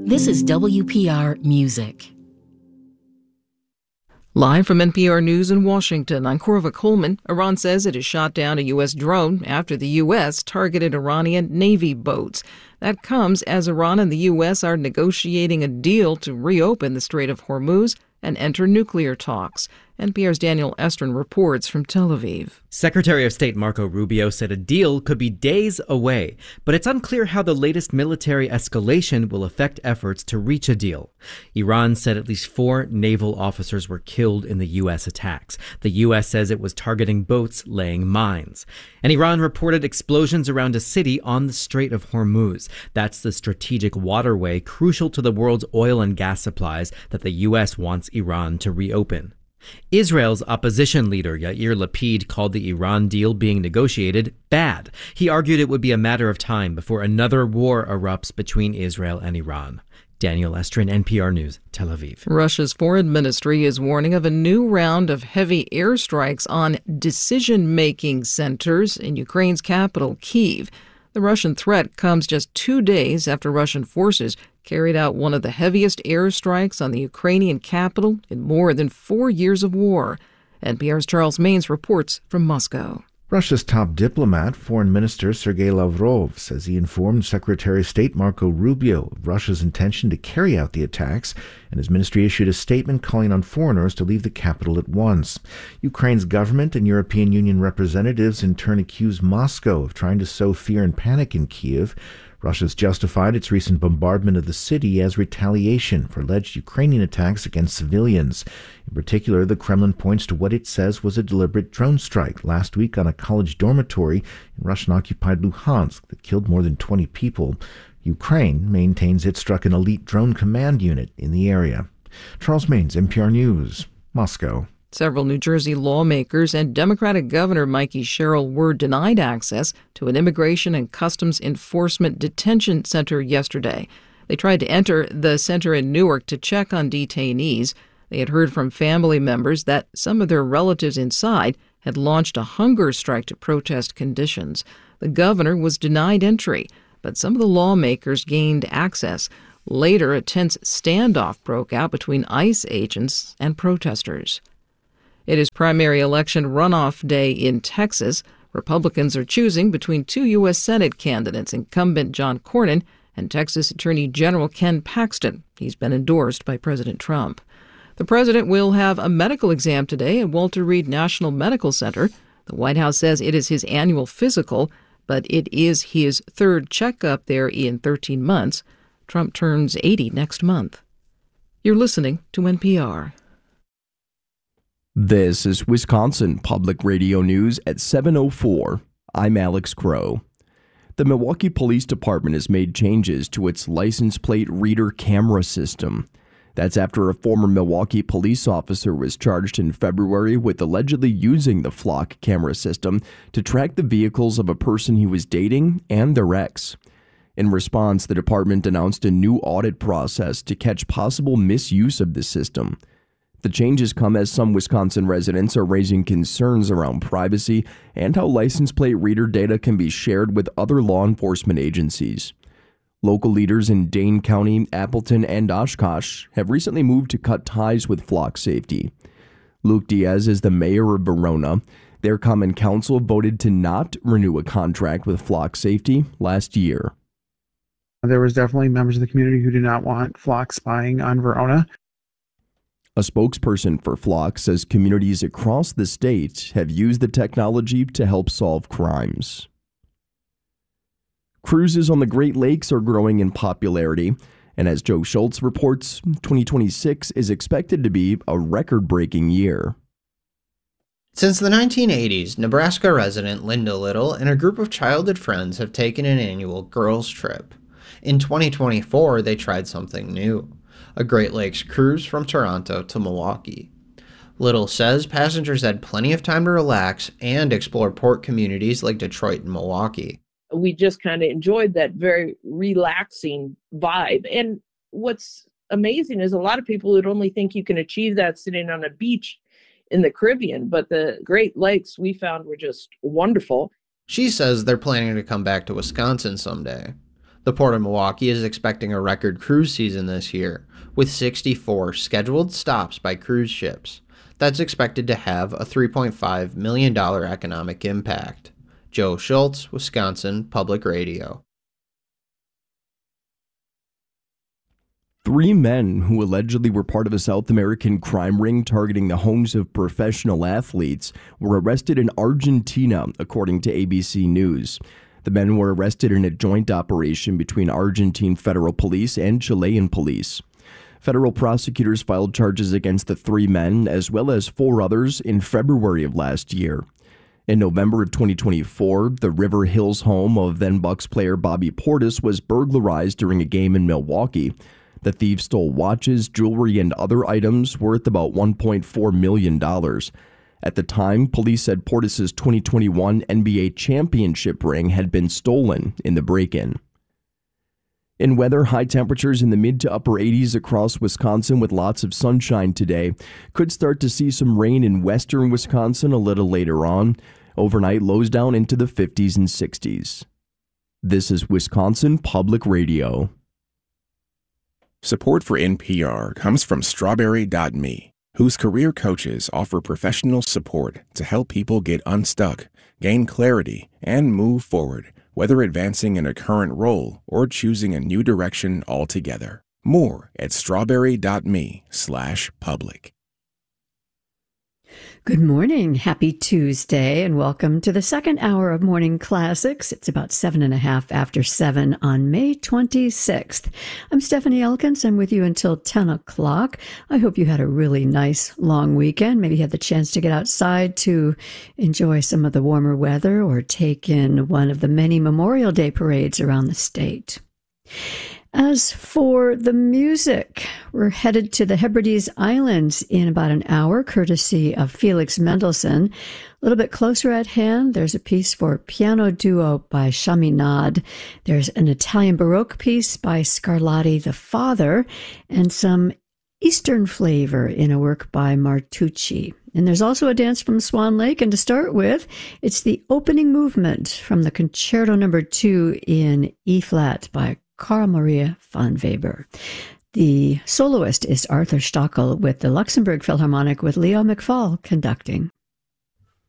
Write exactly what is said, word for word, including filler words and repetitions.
This is W P R Music. Live from N P R News in Washington, I'm Corva Coleman. Iran says it has shot down a U S drone after the U S targeted Iranian Navy boats. That comes as Iran and the U S are negotiating a deal to reopen the Strait of Hormuz and enter nuclear talks. N P R's Daniel Estrin reports from Tel Aviv. Secretary of State Marco Rubio said a deal could be days away, but it's unclear how the latest military escalation will affect efforts to reach a deal. Iran said at least four naval officers were killed in the U S attacks. The U S says it was targeting boats laying mines. And Iran reported explosions around a city on the Strait of Hormuz. That's the strategic waterway crucial to the world's oil and gas supplies that the U S wants Iran to reopen. Israel's opposition leader Yair Lapid called the Iran deal being negotiated bad. He argued it would be a matter of time before another war erupts between Israel and Iran. Daniel Estrin, N P R News, Tel Aviv. Russia's foreign ministry is warning of a new round of heavy airstrikes on decision-making centers in Ukraine's capital, Kyiv. The Russian threat comes just two days after Russian forces carried out one of the heaviest airstrikes on the Ukrainian capital in more than four years of war. N P R's Charles Maines reports from Moscow. Russia's top diplomat, Foreign Minister Sergei Lavrov, says he informed Secretary of State Marco Rubio of Russia's intention to carry out the attacks, and his ministry issued a statement calling on foreigners to leave the capital at once. Ukraine's government and European Union representatives in turn accused Moscow of trying to sow fear and panic in Kyiv. Russia's justified its recent bombardment of the city as retaliation for alleged Ukrainian attacks against civilians. In particular, the Kremlin points to what it says was a deliberate drone strike last week on a college dormitory in Russian-occupied Luhansk that killed more than twenty people. Ukraine maintains it struck an elite drone command unit in the area. Charles Maines, N P R News, Moscow. Several New Jersey lawmakers and Democratic Governor Mikey Sherrill were denied access to an Immigration and Customs Enforcement detention center yesterday. They tried to enter the center in Newark to check on detainees. They had heard from family members that some of their relatives inside had launched a hunger strike to protest conditions. The governor was denied entry, but some of the lawmakers gained access. Later, a tense standoff broke out between ICE agents and protesters. It is primary election runoff day in Texas. Republicans are choosing between two U S Senate candidates, incumbent John Cornyn and Texas Attorney General Ken Paxton. He's been endorsed by President Trump. The president will have a medical exam today at Walter Reed National Medical Center. The White House says it is his annual physical, but it is his third checkup there in thirteen months. Trump turns eighty next month. You're listening to N P R. This is Wisconsin Public Radio News at seven oh four. I'm Alex Crow. The Milwaukee Police Department has made changes to its license plate reader camera system. That's after a former Milwaukee police officer was charged in February with allegedly using the Flock camera system to track the vehicles of a person he was dating and their ex. In response, the department announced a new audit process to catch possible misuse of the system. The changes come as some Wisconsin residents are raising concerns around privacy and how license plate reader data can be shared with other law enforcement agencies. Local leaders in Dane County, Appleton, and Oshkosh have recently moved to cut ties with Flock Safety. Luke Diaz is the mayor of Verona. Their common council voted to not renew a contract with Flock Safety last year. There was definitely members of the community who do not want Flock spying on Verona. A spokesperson for Flock says communities across the state have used the technology to help solve crimes. Cruises on the Great Lakes are growing in popularity, and as Joe Schultz reports, twenty twenty-six is expected to be a record-breaking year. Since the nineteen eighties, Nebraska resident Linda Little and a group of childhood friends have taken an annual girls' trip. In twenty twenty-four, they tried something new. A Great Lakes cruise from Toronto to Milwaukee. Little says passengers had plenty of time to relax and explore port communities like Detroit and Milwaukee. We just kind of enjoyed that very relaxing vibe. And what's amazing is a lot of people would only think you can achieve that sitting on a beach in the Caribbean, but the Great Lakes we found were just wonderful. She says they're planning to come back to Wisconsin someday. The Port of Milwaukee is expecting a record cruise season this year, with sixty-four scheduled stops by cruise ships. That's expected to have a three point five million dollars economic impact. Joe Schultz, Wisconsin Public Radio. Three men who allegedly were part of a South American crime ring targeting the homes of professional athletes were arrested in Argentina, according to A B C News. The men were arrested in a joint operation between Argentine federal police and Chilean police. Federal prosecutors filed charges against the three men, as well as four others, in February of last year. In November of twenty twenty-four, the River Hills home of then Bucks player Bobby Portis was burglarized during a game in Milwaukee. The thieves stole watches, jewelry, and other items worth about one point four million dollars. At the time, police said Portis' twenty twenty-one N B A championship ring had been stolen in the break-in. In weather, high temperatures in the mid to upper eighties across Wisconsin with lots of sunshine today. Could start to see some rain in western Wisconsin a little later on. Overnight, lows down into the fifties and sixties. This is Wisconsin Public Radio. Support for N P R comes from Strawberry dot me, whose career coaches offer professional support to help people get unstuck, gain clarity, and move forward, whether advancing in a current role or choosing a new direction altogether. More at strawberry dot me slash public. Good morning. Happy Tuesday, and welcome to the second hour of Morning Classics. It's about seven and a half after seven on May twenty-sixth. I'm Stephanie Elkins. I'm with you until ten o'clock. I hope you had a really nice long weekend. Maybe you had the chance to get outside to enjoy some of the warmer weather or take in one of the many Memorial Day parades around the state. As for the music, we're headed to the Hebrides Islands in about an hour, courtesy of Felix Mendelssohn. A little bit closer at hand, there's a piece for piano duo by Chaminade. There's an Italian Baroque piece by Scarlatti the Father, and some Eastern flavor in a work by Martucci. And there's also a dance from Swan Lake, and to start with, it's the opening movement from the Concerto Number Two in E-flat by Carl Maria von Weber. The soloist is Arthur Stockel with the Luxembourg Philharmonic with Leo McFall conducting.